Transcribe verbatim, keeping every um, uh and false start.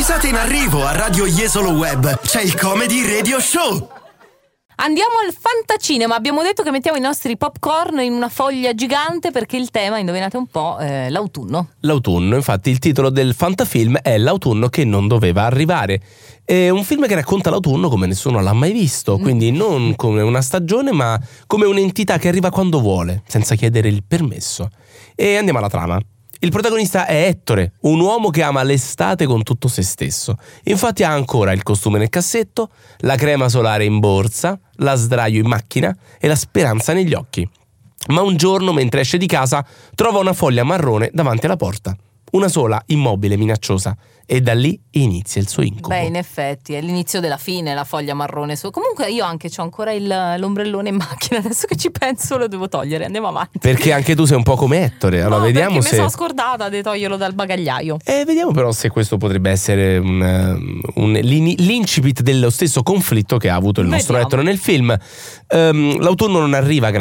Risate in arrivo a Radio Jesolo Web. C'è il Comedy Radio Show. Andiamo al fantacinema. Abbiamo detto che mettiamo i nostri popcorn in una foglia gigante perché il tema, indovinate un po', è l'autunno. L'autunno, infatti il titolo del fantafilm è L'autunno che non doveva arrivare. È un film che racconta l'autunno come nessuno l'ha mai visto, quindi non come una stagione ma come un'entità che arriva quando vuole, senza chiedere il permesso. E andiamo alla trama. Il protagonista è Ettore, un uomo che ama l'estate con tutto se stesso. Infatti ha ancora il costume nel cassetto, la crema solare in borsa, la sdraio in macchina e la speranza negli occhi. Ma un giorno, mentre esce di casa, trova una foglia marrone davanti alla porta. Una sola, immobile, minacciosa. E da lì inizia il suo incubo. Beh, in effetti, è l'inizio della fine, la foglia marrone. Su. Comunque io anche c'ho ancora il, l'ombrellone in macchina. Adesso che ci penso lo devo togliere, andiamo avanti. Perché anche tu sei un po' come Ettore. Allora no, vediamo perché se... mi sono scordata di toglierlo dal bagagliaio. E vediamo però se questo potrebbe essere un, un, l'incipit dello stesso conflitto che ha avuto il nostro Vediamo. Ettore nel film. Um, l'autunno non arriva